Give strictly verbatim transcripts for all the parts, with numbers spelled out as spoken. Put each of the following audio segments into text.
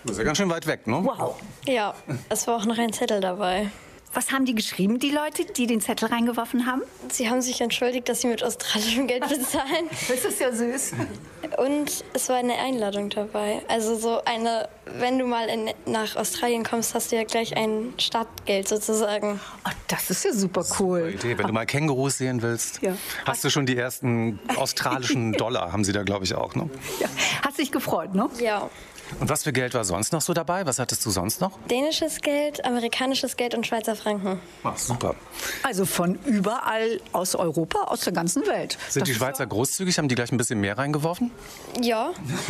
Das ist ja ganz schön weit weg, ne? Wow. Ja, es war auch noch ein Zettel dabei. Was haben die geschrieben, die Leute, die den Zettel reingeworfen haben? Sie haben sich entschuldigt, dass sie mit australischem Geld bezahlen. Das ist ja süß. Und es war eine Einladung dabei. Also so eine, wenn du mal in, nach Australien kommst, hast du ja gleich ein Startgeld sozusagen. Oh, das ist ja super cool. Super Idee. Wenn du mal Kängurus sehen willst, Ja. hast du schon die ersten australischen Dollar, haben sie da, glaube ich, auch, ne? Ja. Hat sich gefreut, ne? Ja. Und was für Geld war sonst noch so dabei? Was hattest du sonst noch? Dänisches Geld, amerikanisches Geld und Schweizer Franken. Ach, super. Also von überall aus Europa, aus der ganzen Welt. Sind Das die ist Schweizer großzügig? Haben die gleich ein bisschen mehr reingeworfen? Ja.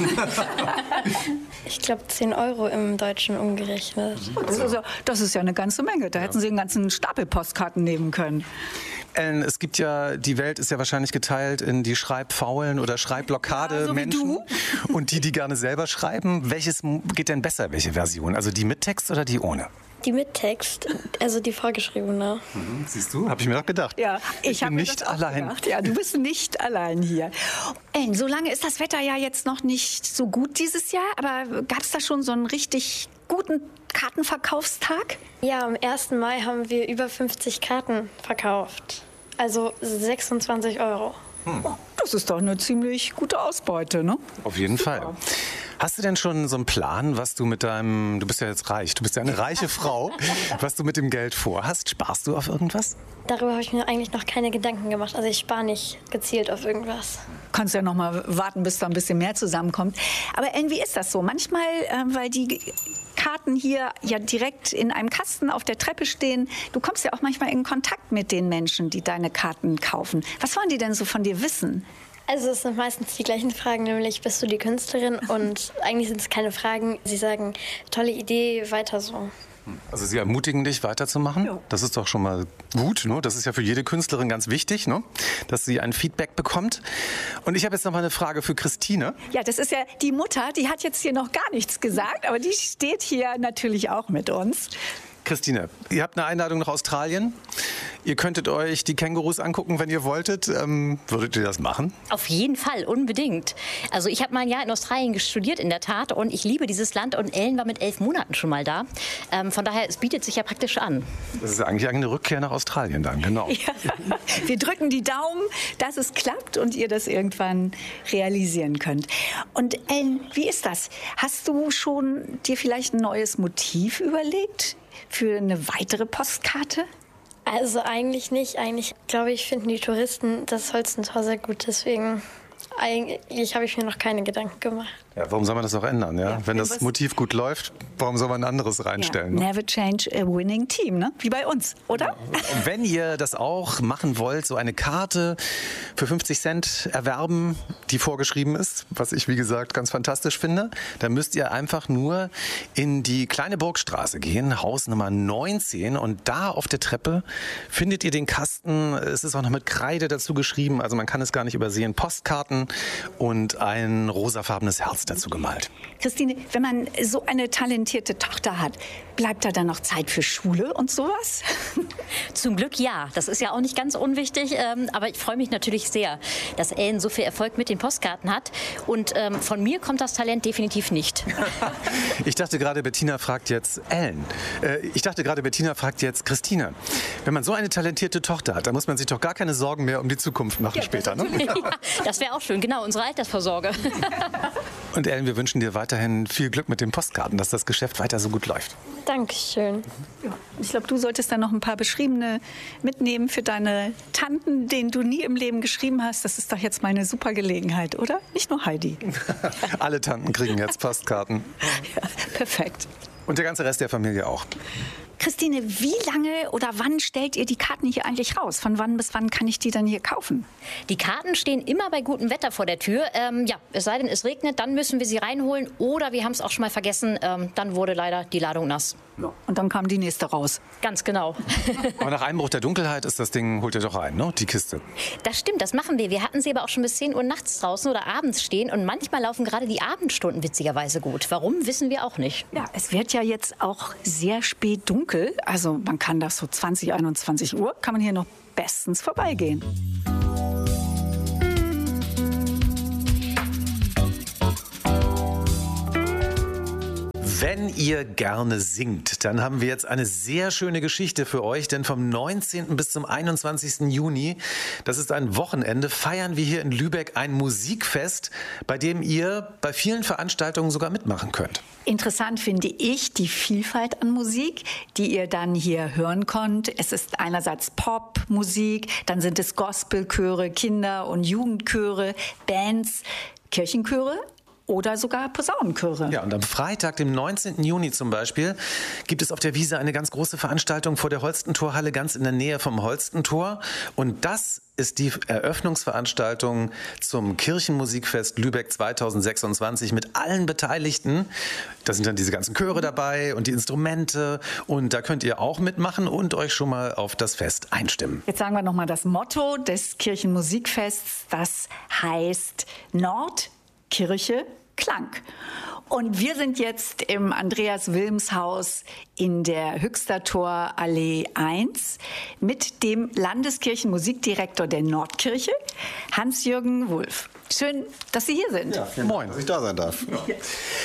Ich glaube zehn Euro im Deutschen umgerechnet. Das ist, ja, das ist ja eine ganze Menge. Da hätten Sie einen ganzen Stapel Postkarten nehmen können. Ellen, es gibt ja, die Welt ist ja wahrscheinlich geteilt in die Schreibfaulen oder Schreibblockade Ja, so wie Menschen und die, die gerne selber schreiben. Welches geht denn besser, welche Version? Also die mit Text oder die ohne? Die mit Text, also die vorgeschriebene. Mhm, siehst du, habe ich mir doch gedacht. Ja, ich, ich hab bin mir nicht das auch allein. gedacht. Ja, du bist nicht allein hier. Ellen, so lange ist das Wetter ja jetzt noch nicht so gut dieses Jahr, aber gab es da schon so einen richtig guten Kartenverkaufstag? Ja, am ersten Mai haben wir über fünfzig Karten verkauft. Also sechsundzwanzig Euro. Oh, das ist doch eine ziemlich gute Ausbeute, ne? Auf jeden Fall. Hast du denn schon so einen Plan, was du mit deinem, du bist ja jetzt reich, du bist ja eine reiche Frau, was du mit dem Geld vorhast? Sparst du auf irgendwas? Darüber habe ich mir eigentlich noch keine Gedanken gemacht. Also ich spare nicht gezielt auf irgendwas. Kannst ja noch mal warten, bis da ein bisschen mehr zusammenkommt. Aber Ellen, wie ist das so? Manchmal, äh, weil die Karten hier ja direkt in einem Kasten auf der Treppe stehen, du kommst ja auch manchmal in Kontakt mit den Menschen, die deine Karten kaufen. Was wollen die denn so von dir wissen? Also es sind meistens die gleichen Fragen, nämlich bist du die Künstlerin? Und eigentlich sind es keine Fragen. Sie sagen, tolle Idee, weiter so. Also sie ermutigen dich weiterzumachen. Ja. Das ist doch schon mal gut. Ne? Das ist ja für jede Künstlerin ganz wichtig, ne? Dass sie ein Feedback bekommt. Und ich habe jetzt noch mal eine Frage für Christine. Ja, das ist ja die Mutter, die hat jetzt hier noch gar nichts gesagt, aber die steht hier natürlich auch mit uns. Christine, ihr habt eine Einladung nach Australien. Ihr könntet euch die Kängurus angucken, wenn ihr wolltet. Ähm, würdet ihr das machen? Auf jeden Fall, unbedingt. Also ich habe mal ein Jahr in Australien studiert, in der Tat, und ich liebe dieses Land und Ellen war mit elf Monaten schon mal da. Ähm, von daher, es bietet sich ja praktisch an. Das ist eigentlich eine Rückkehr nach Australien dann, genau. Ja, wir drücken die Daumen, dass es klappt und ihr das irgendwann realisieren könnt. Und Ellen, wie ist das? Hast du schon dir vielleicht ein neues Motiv überlegt für eine weitere Postkarte? Also eigentlich nicht. Eigentlich, glaube ich, finden die Touristen das Holstentor sehr gut. Deswegen, eigentlich habe ich mir noch keine Gedanken gemacht. Ja, warum soll man das auch ändern? Ja? Ja, wenn das was- Motiv gut läuft, warum soll man ein anderes reinstellen? Ja, Ne? never change a winning team, ne? Wie bei uns, oder? Und wenn ihr das auch machen wollt, so eine Karte für fünfzig Cent erwerben, die vorgeschrieben ist, was ich, wie gesagt, ganz fantastisch finde, dann müsst ihr einfach nur in die kleine Burgstraße gehen, Haus Nummer neunzehn, und da auf der Treppe findet ihr den Kasten. Es ist auch noch mit Kreide dazu geschrieben, also man kann es gar nicht übersehen. Postkarten und ein rosafarbenes Herz dazu gemalt. Christine, wenn man so eine talentierte Tochter hat, bleibt da dann noch Zeit für Schule und sowas? Zum Glück ja, das ist ja auch nicht ganz unwichtig, ähm, aber ich freue mich natürlich sehr, dass Ellen so viel Erfolg mit den Postkarten hat und ähm, von mir kommt das Talent definitiv nicht. Ich dachte gerade, Bettina fragt jetzt Ellen. Äh, ich dachte gerade, Bettina fragt jetzt Christine. Wenn man so eine talentierte Tochter hat, dann muss man sich doch gar keine Sorgen mehr um die Zukunft machen später, ne? Ja, das wäre auch schön, genau, unsere Altersvorsorge. Und Ellen, wir wünschen dir weiterhin viel Glück mit den Postkarten, dass das Geschäft weiter so gut läuft. Dankeschön. Ja, ich glaube, du solltest dann noch ein paar beschriebene mitnehmen für deine Tanten, denen du nie im Leben geschrieben hast. Das ist doch jetzt mal eine super Gelegenheit, oder? Nicht nur Heidi. Alle Tanten kriegen jetzt Postkarten. Ja, perfekt. Und der ganze Rest der Familie auch. Christine, wie lange oder wann stellt ihr die Karten hier eigentlich raus? Von wann bis wann kann ich die dann hier kaufen? Die Karten stehen immer bei gutem Wetter vor der Tür. Ähm, ja, es sei denn, es regnet, dann müssen wir sie reinholen. Oder wir haben es auch schon mal vergessen, ähm, dann wurde leider die Ladung nass. Ja. Und dann kam die nächste raus. Ganz genau. Aber nach Einbruch der Dunkelheit ist das Ding, holt ihr doch ein, ne? Die Kiste. Das stimmt, das machen wir. Wir hatten sie aber auch schon bis zehn Uhr nachts draußen oder abends stehen. Und manchmal laufen gerade die Abendstunden witzigerweise gut. Warum, wissen wir auch nicht. Ja, es wird ja jetzt auch sehr spät dunkel. Also man kann das so zwanzig, einundzwanzig Uhr, kann man hier noch bestens vorbeigehen. Wenn ihr gerne singt, dann haben wir jetzt eine sehr schöne Geschichte für euch, denn vom neunzehnten bis zum einundzwanzigsten Juni, das ist ein Wochenende, feiern wir hier in Lübeck ein Musikfest, bei dem ihr bei vielen Veranstaltungen sogar mitmachen könnt. Interessant finde ich die Vielfalt an Musik, die ihr dann hier hören könnt. Es ist einerseits Popmusik, dann sind es Gospelchöre, Kinder- und Jugendchöre, Bands, Kirchenchöre oder sogar Posaunenchöre. Ja, und am Freitag, dem neunzehnten Juni zum Beispiel, gibt es auf der Wiese eine ganz große Veranstaltung vor der Holstentorhalle, ganz in der Nähe vom Holstentor. Und das ist die Eröffnungsveranstaltung zum Kirchenmusikfest Lübeck zweitausendsechsundzwanzig mit allen Beteiligten. Da sind dann diese ganzen Chöre dabei und die Instrumente. Und da könnt ihr auch mitmachen und euch schon mal auf das Fest einstimmen. Jetzt sagen wir nochmal das Motto des Kirchenmusikfests. Das heißt Nord, Kirche, Klang. Und wir sind jetzt im Andreas-Wilms-Haus in der Höchster Allee eins mit dem Landeskirchenmusikdirektor der Nordkirche, Hans-Jürgen Wulff. Schön, dass Sie hier sind. Ja, vielen Moin, Dank, dass ich da sein darf. Ja.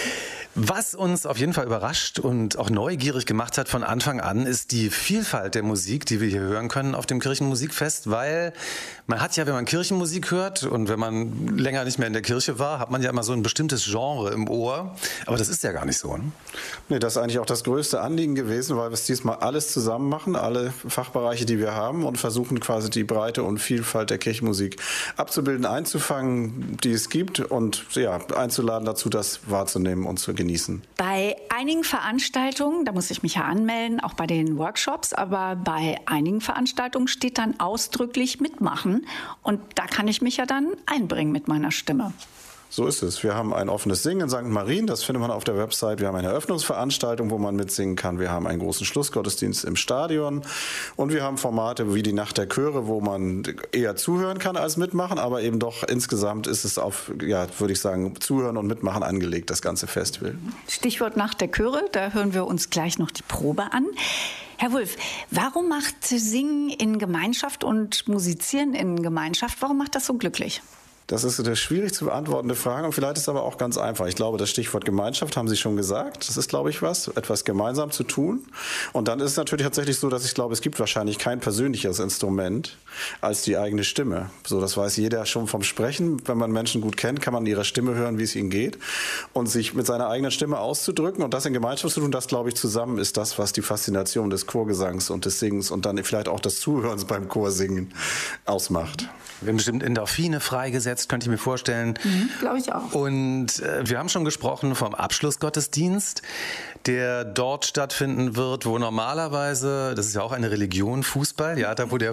Was uns auf jeden Fall überrascht und auch neugierig gemacht hat von Anfang an, ist die Vielfalt der Musik, die wir hier hören können auf dem Kirchenmusikfest, weil man hat ja, wenn man Kirchenmusik hört und wenn man länger nicht mehr in der Kirche war, hat man ja immer so ein bestimmtes Genre im Ohr, aber das ist ja gar nicht so. Ne? Nee, das ist eigentlich auch das größte Anliegen gewesen, weil wir es diesmal alles zusammen machen, alle Fachbereiche, die wir haben und versuchen quasi die Breite und Vielfalt der Kirchenmusik abzubilden, einzufangen, die es gibt und ja, einzuladen dazu, das wahrzunehmen und zu genießen. Bei einigen Veranstaltungen, da muss ich mich ja anmelden, auch bei den Workshops, aber bei einigen Veranstaltungen steht dann ausdrücklich mitmachen und da kann ich mich ja dann einbringen mit meiner Stimme. So ist es. Wir haben ein offenes Singen in Sankt Marien, das findet man auf der Website. Wir haben eine Eröffnungsveranstaltung, wo man mitsingen kann. Wir haben einen großen Schlussgottesdienst im Stadion und wir haben Formate wie die Nacht der Chöre, wo man eher zuhören kann als mitmachen, aber eben doch insgesamt ist es auf, ja, würde ich sagen, Zuhören und Mitmachen angelegt, das ganze Festival. Stichwort Nacht der Chöre, da hören wir uns gleich noch die Probe an. Herr Wulff, warum macht Singen in Gemeinschaft und Musizieren in Gemeinschaft, warum macht das so glücklich? Das ist eine schwierig zu beantwortende Frage und vielleicht ist es aber auch ganz einfach. Ich glaube, das Stichwort Gemeinschaft haben Sie schon gesagt. Das ist, glaube ich, was, etwas gemeinsam zu tun. Und dann ist es natürlich tatsächlich so, dass ich glaube, es gibt wahrscheinlich kein persönlicheres Instrument als die eigene Stimme. So, das weiß jeder schon vom Sprechen. Wenn man Menschen gut kennt, kann man in ihrer Stimme hören, wie es ihnen geht. Und sich mit seiner eigenen Stimme auszudrücken und das in Gemeinschaft zu tun, das, glaube ich, zusammen ist das, was die Faszination des Chorgesangs und des Singens und dann vielleicht auch des Zuhörens beim Chorsingen ausmacht. Wir haben bestimmt Endorphine freigesetzt, könnte ich mir vorstellen. Mhm, glaube ich auch. Und äh, wir haben schon gesprochen vom Abschlussgottesdienst, der dort stattfinden wird, wo normalerweise, das ist ja auch eine Religion, Fußball, ja, da wo der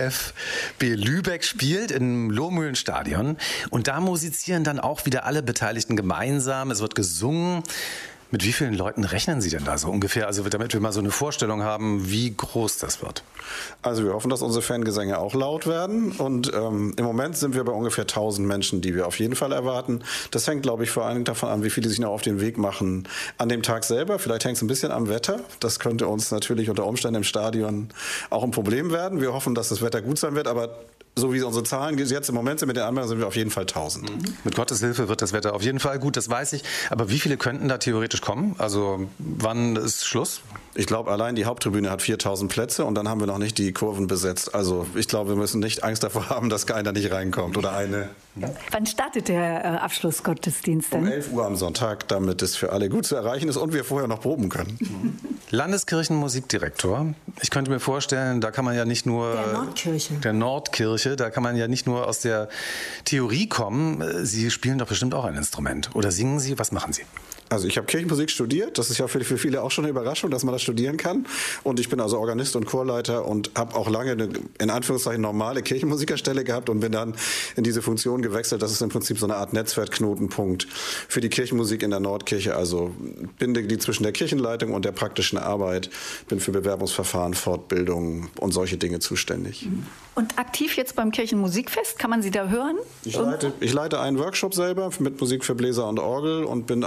VfB Lübeck spielt, im Lohmühlenstadion. Und da musizieren dann auch wieder alle Beteiligten gemeinsam, es wird gesungen. Mit wie vielen Leuten rechnen Sie denn da so ungefähr? Also damit wir mal so eine Vorstellung haben, wie groß das wird. Also wir hoffen, dass unsere Fangesänge auch laut werden. Und ähm, im Moment sind wir bei ungefähr tausend Menschen, die wir auf jeden Fall erwarten. Das hängt, glaube ich, vor allem davon an, wie viele sich noch auf den Weg machen an dem Tag selber. Vielleicht hängt es ein bisschen am Wetter. Das könnte uns natürlich unter Umständen im Stadion auch ein Problem werden. Wir hoffen, dass das Wetter gut sein wird, aber so wie unsere Zahlen jetzt im Moment sind mit den Anmeldungen, sind wir auf jeden Fall tausend. Mhm. Mit Gottes Hilfe wird das Wetter auf jeden Fall gut, das weiß ich. Aber wie viele könnten da theoretisch kommen? Also wann ist Schluss? Ich glaube, allein die Haupttribüne hat viertausend Plätze und dann haben wir noch nicht die Kurven besetzt. Also ich glaube, wir müssen nicht Angst davor haben, dass keiner nicht reinkommt oder eine. Wann startet der äh, Abschlussgottesdienst denn? Um elf Uhr am Sonntag, damit es für alle gut zu erreichen ist und wir vorher noch proben können. Landeskirchenmusikdirektor. Ich könnte mir vorstellen, da kann man ja nicht nur... Der Nordkirche. Der Nordkirche, da kann man ja nicht nur aus der Theorie kommen. Sie spielen doch bestimmt auch ein Instrument. Oder singen Sie? Was machen Sie? Also ich habe Kirchenmusik studiert. Das ist ja für, für viele auch schon eine Überraschung, dass man das studieren kann. Und ich bin also Organist und Chorleiter und habe auch lange eine, in Anführungszeichen, normale Kirchenmusikerstelle gehabt und bin dann in diese Funktion gewechselt. Das ist im Prinzip so eine Art Netzwerkknotenpunkt für die Kirchenmusik in der Nordkirche. Also binde die zwischen der Kirchenleitung und der praktischen Arbeit. Bin für Bewerbungsverfahren, Fortbildung und solche Dinge zuständig. Und aktiv jetzt beim Kirchenmusikfest, kann man Sie da hören? Ich leite, ich leite einen Workshop selber mit Musik für Bläser und Orgel und bin ansonsten ein bisschen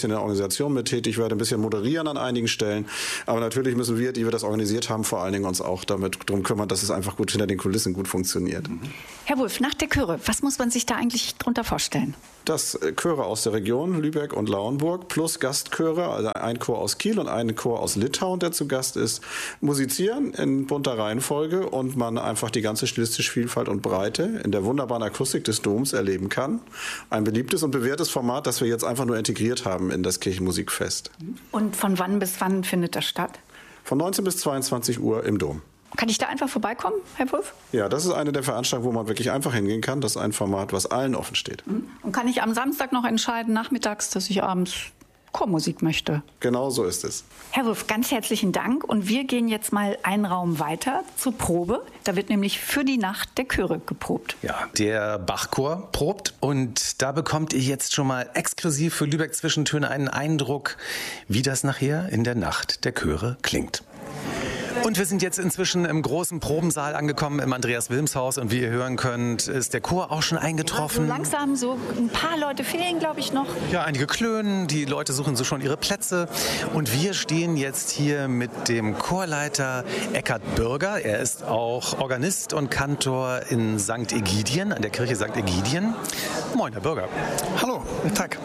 bisschen in der Organisation mit tätig, werde ein bisschen moderieren an einigen Stellen. Aber natürlich müssen wir, die wir das organisiert haben, vor allen Dingen uns auch damit darum kümmern, dass es einfach gut hinter den Kulissen gut funktioniert. Herr Wulff, Nacht der Chöre, was muss man sich da eigentlich drunter vorstellen? Das Chöre aus der Region Lübeck und Lauenburg plus Gastchöre, also ein Chor aus Kiel und ein Chor aus Litauen, der zu Gast ist, musizieren in bunter Reihenfolge und man einfach die ganze stilistische Vielfalt und Breite in der wunderbaren Akustik des Doms erleben kann. Ein beliebtes und bewährtes Format, das wir jetzt einfach nur integriert haben in das Kirchenmusikfest. Und von wann bis wann findet das statt? Von neunzehn bis zweiundzwanzig Uhr im Dom. Kann ich da einfach vorbeikommen, Herr Wulff? Ja, das ist eine der Veranstaltungen, wo man wirklich einfach hingehen kann. Das ist ein Format, was allen offen steht. Und kann ich am Samstag noch entscheiden, nachmittags, dass ich abends Chormusik möchte? Genau so ist es. Herr Wulff, ganz herzlichen Dank. Und wir gehen jetzt mal einen Raum weiter zur Probe. Da wird nämlich für die Nacht der Chöre geprobt. Ja, der Bachchor probt. Und da bekommt ihr jetzt schon mal exklusiv für Lübeck Zwischentöne einen Eindruck, wie das nachher in der Nacht der Chöre klingt. Und wir sind jetzt inzwischen im großen Probensaal angekommen, im Andreas-Wilms-Haus. Und wie ihr hören könnt, ist der Chor auch schon eingetroffen. Also langsam, so ein paar Leute fehlen, glaube ich, noch. Ja, einige klönen, die Leute suchen so schon ihre Plätze. Und wir stehen jetzt hier mit dem Chorleiter Eckhard Bürger. Er ist auch Organist und Kantor in Sankt Egidien, an der Kirche Sankt Egidien. Moin, Herr Bürger. Hallo, guten Tag.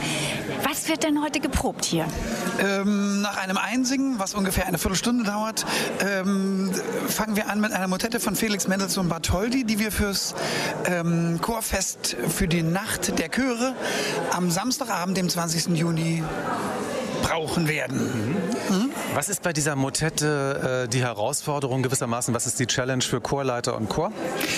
Was wird denn heute geprobt hier? Ähm, nach einem Einsingen, was ungefähr eine Viertelstunde dauert, ähm, fangen wir an mit einer Motette von Felix Mendelssohn Bartholdy, die wir fürs ähm, Chorfest für die Nacht der Chöre am Samstagabend, dem zwanzigsten Juni, brauchen werden. Mhm. Mhm. Was ist bei dieser Motette äh, die Herausforderung gewissermaßen? Was ist die Challenge für Chorleiter und Chor?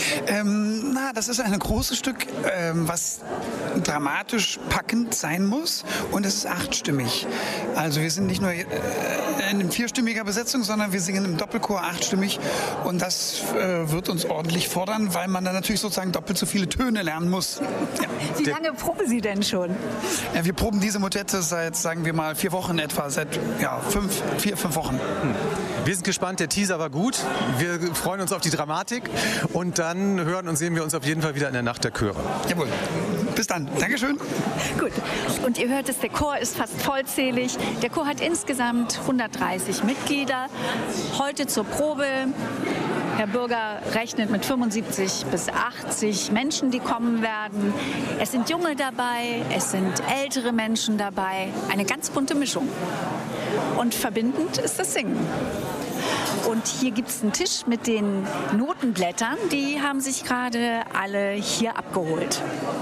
Ähm, na, das ist ein großes Stück, ähm, was dramatisch packend sein muss, und es ist achtstimmig. Also wir sind nicht nur äh, in vierstimmiger Besetzung, sondern wir singen im Doppelchor achtstimmig, und das äh, wird uns ordentlich fordern, weil man dann natürlich sozusagen doppelt so viele Töne lernen muss. Ja. Wie lange proben Sie denn schon? Ja, wir proben diese Motette seit, sagen wir mal, vier Wochen etwa, seit ja, fünf, vier, fünf Wochen. Hm. Wir sind gespannt, der Teaser war gut. Wir freuen uns auf die Dramatik, und dann hören und sehen wir uns auf jeden Fall wieder in der Nacht der Chöre. Jawohl. Bis dann. Dankeschön. Gut. Und ihr hört es, der Chor ist fast vollzählig. Der Chor hat insgesamt hundertdreißig Mitglieder. Heute zur Probe. Herr Bürger rechnet mit fünfundsiebzig bis achtzig Menschen, die kommen werden. Es sind Junge dabei, es sind ältere Menschen dabei. Eine ganz bunte Mischung. Und verbindend ist das Singen. Und hier gibt es einen Tisch mit den Notenblättern. Die haben sich gerade alle hier abgeholt.